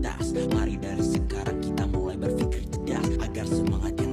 cerdas. Mari dari sekarang kita mulai berpikir cerdas, agar semangatnya